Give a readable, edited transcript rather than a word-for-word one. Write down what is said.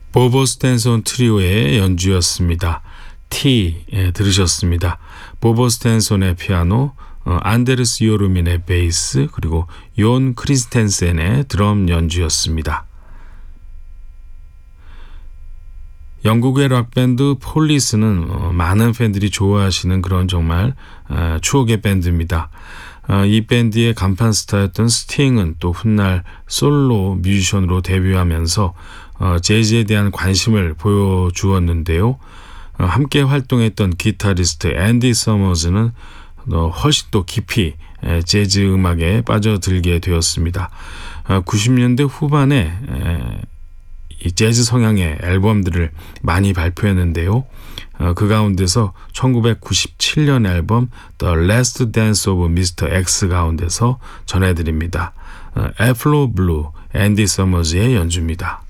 보보 스탠손 트리오의 연주였습니다. T 들으셨습니다. 보보 스탠손의 피아노, 안데르스 요르민의 베이스, 그리고 용 크리스텐센의 드럼 연주였습니다. 영국의 락밴드 폴리스는 많은 팬들이 좋아하시는 그런 정말 추억의 밴드입니다. 이 밴드의 간판 스타였던 스팅은 또 훗날 솔로 뮤지션으로 데뷔하면서 재즈에 대한 관심을 보여주었는데요. 함께 활동했던 기타리스트 앤디 서머즈는 훨씬 더 깊이 재즈 음악에 빠져들게 되었습니다. 90년대 후반에 이 재즈 성향의 앨범들을 많이 발표했는데요. 그 가운데서 1997년 앨범 The Last Dance of Mr. X 가운데서 전해드립니다. 애플로 블루 앤디 서머즈의 연주입니다.